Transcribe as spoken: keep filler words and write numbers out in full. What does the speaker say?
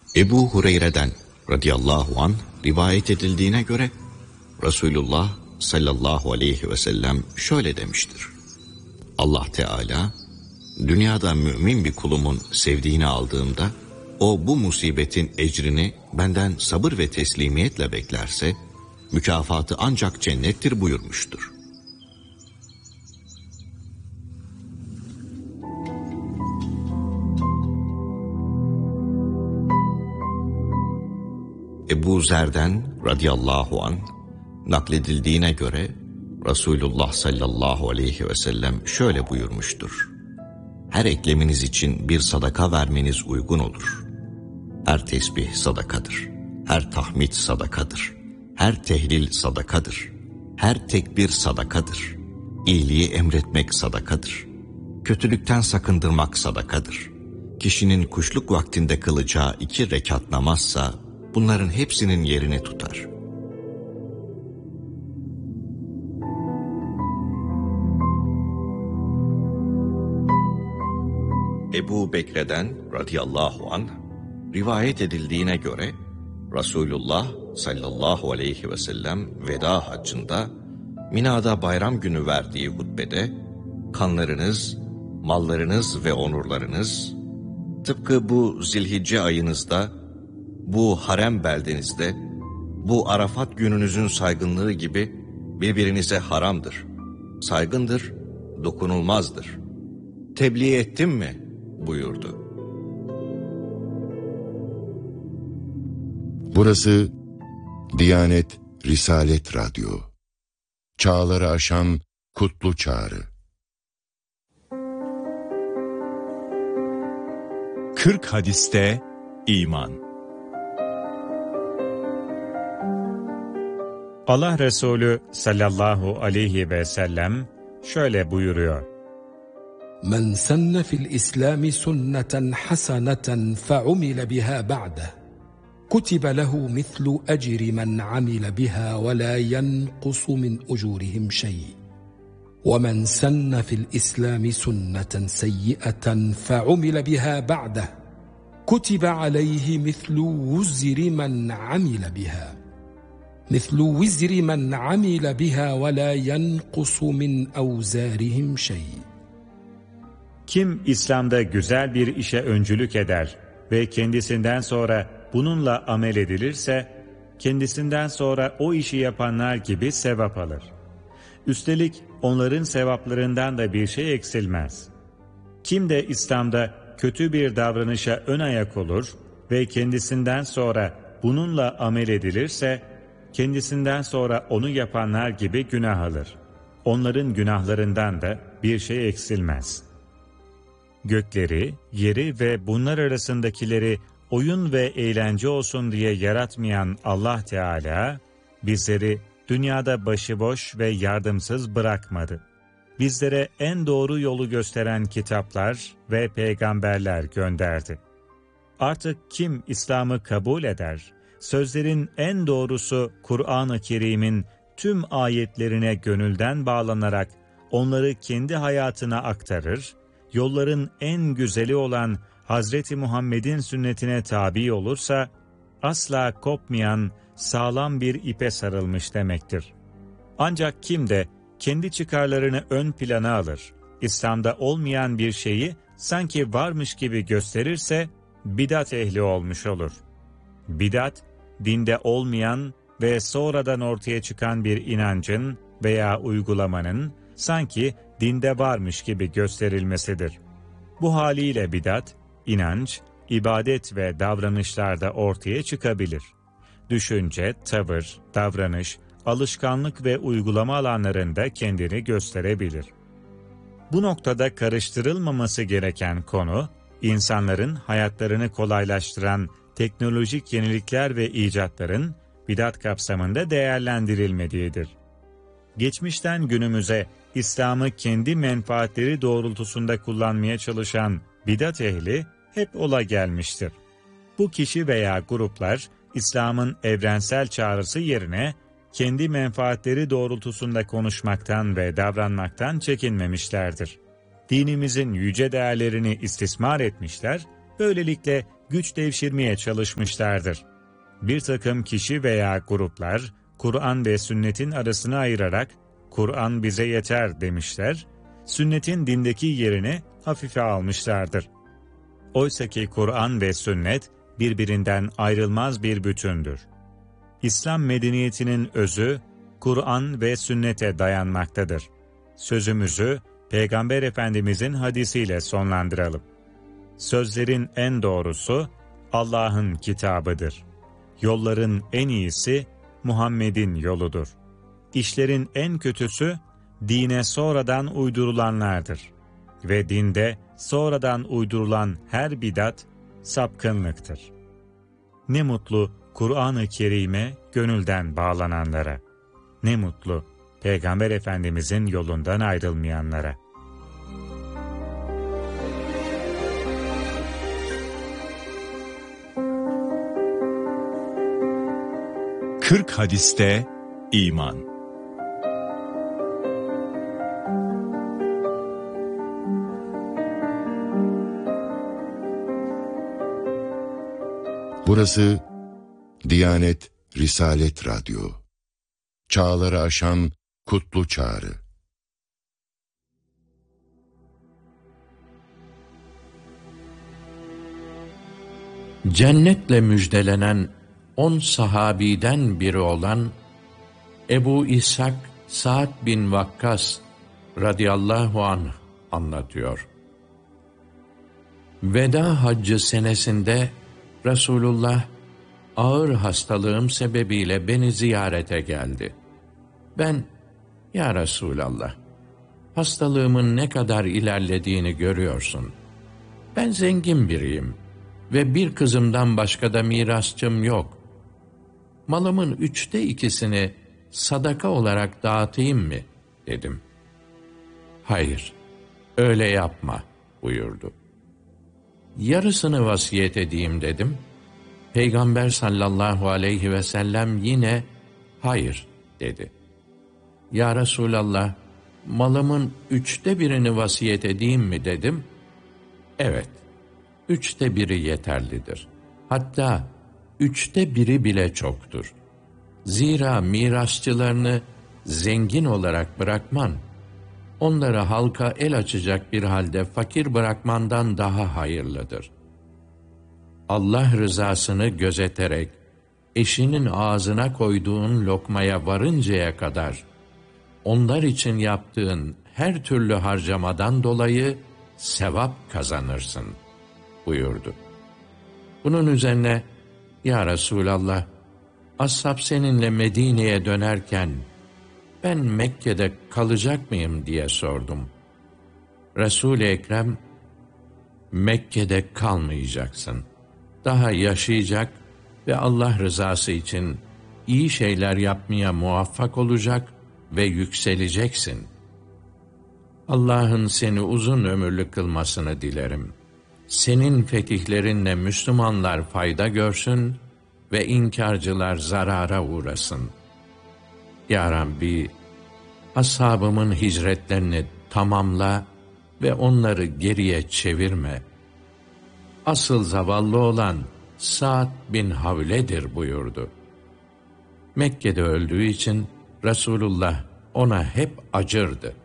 Ebu Hureyre'den radıyallahu anh rivayet edildiğine göre Resulullah sallallahu aleyhi ve sellem şöyle demiştir. Allah Teala, dünyada mümin bir kulumun sevdiğini aldığımda, o bu musibetin ecrini benden sabır ve teslimiyetle beklerse, mükafatı ancak cennettir buyurmuştur. Ebu Zer'den radıyallahu anh nakledildiğine göre Resulullah sallallahu aleyhi ve sellem şöyle buyurmuştur. Her ekleminiz için bir sadaka vermeniz uygun olur. Her tesbih sadakadır. Her tahmid sadakadır. Her tehlil sadakadır. Her tekbir sadakadır. İyiliği emretmek sadakadır. Kötülükten sakındırmak sadakadır. Kişinin kuşluk vaktinde kılacağı iki rekat namazsa bunların hepsinin yerini tutar. Ebu Bekre'den radıyallahu anh rivayet edildiğine göre Resulullah sallallahu aleyhi ve sellem veda haccında Mina'da bayram günü verdiği hutbede kanlarınız, mallarınız ve onurlarınız tıpkı bu Zilhicce ayınızda, bu harem beldenizde, bu Arafat gününüzün saygınlığı gibi birbirinize haramdır, saygındır, dokunulmazdır. Tebliğ ettim mi? Buyurdu. Burası Diyanet Risalet Radyo. Çağları aşan kutlu çağrı. kırk hadiste iman. Allah Resulü sallallahu aleyhi ve sellem şöyle buyuruyor. Men senne fil İslami sünneten haseneten fe'umile biha ba'de kutibe lehu mislu ecri men amile biha ve la yenkusu min ucurihim şey. وَمَنْ سَنَّ فِي الْإِسْلَامِ سُنَّةً سَيِّئَةً فَعُمِلَ بِهَا بَعْدَهُ كُتِبَ عَلَيْهِ مِثْلُ وِزْرِ مَنْ عَمِلَ بِهَا مِثْلُ وِزْرِ مَنْ عَمِلَ بِهَا وَلَا يَنْقُصُ مِنْ أَوْزَارِهِمْ شَيْءٍ. Kim İslam'da güzel bir işe öncülük eder ve kendisinden sonra bununla amel edilirse, kendisinden sonra o işi yapanlar gibi sevap alır. Üstelik onların sevaplarından da bir şey eksilmez. Kim de İslam'da kötü bir davranışa ön ayak olur ve kendisinden sonra bununla amel edilirse, kendisinden sonra onu yapanlar gibi günah alır. Onların günahlarından da bir şey eksilmez. Gökleri, yeri ve bunlar arasındakileri oyun ve eğlence olsun diye yaratmayan Allah Teala, bizleri dünyada başıboş ve yardımsız bırakmadı. Bizlere en doğru yolu gösteren kitaplar ve peygamberler gönderdi. Artık kim İslam'ı kabul eder, sözlerin en doğrusu Kur'an-ı Kerim'in tüm ayetlerine gönülden bağlanarak onları kendi hayatına aktarır, yolların en güzeli olan Hazreti Muhammed'in sünnetine tabi olursa, asla kopmayan sağlam bir ipe sarılmış demektir. Ancak kim de kendi çıkarlarını ön plana alır, İslam'da olmayan bir şeyi sanki varmış gibi gösterirse, bidat ehli olmuş olur. Bidat, dinde olmayan ve sonradan ortaya çıkan bir inancın veya uygulamanın sanki dinde varmış gibi gösterilmesidir. Bu haliyle bidat, inanç, ibadet ve davranışlarda ortaya çıkabilir. Düşünce, tavır, davranış, alışkanlık ve uygulama alanlarında kendini gösterebilir. Bu noktada karıştırılmaması gereken konu, insanların hayatlarını kolaylaştıran teknolojik yenilikler ve icatların bidat kapsamında değerlendirilmediğidir. Geçmişten günümüze İslam'ı kendi menfaatleri doğrultusunda kullanmaya çalışan bidat ehli hep ola gelmiştir. Bu kişi veya gruplar İslam'ın evrensel çağrısı yerine kendi menfaatleri doğrultusunda konuşmaktan ve davranmaktan çekinmemişlerdir. Dinimizin yüce değerlerini istismar etmişler, böylelikle güç devşirmeye çalışmışlardır. Bir takım kişi veya gruplar, Kur'an ve sünnetin arasını ayırarak, Kur'an bize yeter demişler, sünnetin dindeki yerini hafife almışlardır. Oysa ki Kur'an ve sünnet birbirinden ayrılmaz bir bütündür. İslam medeniyetinin özü, Kur'an ve sünnete dayanmaktadır. Sözümüzü, Peygamber Efendimizin hadisiyle sonlandıralım. Sözlerin en doğrusu, Allah'ın kitabıdır. Yolların en iyisi, Muhammed'in yoludur. İşlerin en kötüsü, dine sonradan uydurulanlardır. Ve dinde sonradan uydurulan her bidat, sapkınlıktır. Ne mutlu Kur'an-ı Kerim'e gönülden bağlananlara. Ne mutlu Peygamber Efendimizin yolundan ayrılmayanlara. Kırk hadiste iman. Burası Diyanet Risalet Radyo. Çağları aşan kutlu çağrı. Cennetle müjdelenen on sahabiden biri olan Ebu İshak Sa'd bin Vakkas radıyallahu anh anlatıyor. Veda haccı senesinde Resulullah ağır hastalığım sebebiyle beni ziyarete geldi. Ben, ya Resulallah, hastalığımın ne kadar ilerlediğini görüyorsun. Ben zengin biriyim ve bir kızımdan başka da mirasçım yok. Malımın üçte ikisini sadaka olarak dağıtayım mı? Dedim. Hayır, öyle yapma buyurdu. Yarısını vasiyet edeyim dedim. Peygamber sallallahu aleyhi ve sellem yine hayır dedi. Ya Resulallah, malımın üçte birini vasiyet edeyim mi dedim. Evet, üçte biri yeterlidir. Hatta üçte biri bile çoktur. Zira mirasçılarını zengin olarak bırakman, onları halka el açacak bir halde fakir bırakmandan daha hayırlıdır. Allah rızasını gözeterek, eşinin ağzına koyduğun lokmaya varıncaya kadar, onlar için yaptığın her türlü harcamadan dolayı sevap kazanırsın buyurdu. Bunun üzerine, ya Resulallah, ashab seninle Medine'ye dönerken, ben Mekke'de kalacak mıyım diye sordum. Resul-i Ekrem, Mekke'de kalmayacaksın. Daha yaşayacak ve Allah rızası için iyi şeyler yapmaya muvaffak olacak ve yükseleceksin. Allah'ın seni uzun ömürlü kılmasını dilerim. Senin fetihlerinle Müslümanlar fayda görsün ve inkarcılar zarara uğrasın. Ya Rabbi, ashabımın hicretlerini tamamla ve onları geriye çevirme. Asıl zavallı olan Sa'd bin Havle'dir buyurdu. Mekke'de öldüğü için Resulullah ona hep acırdı.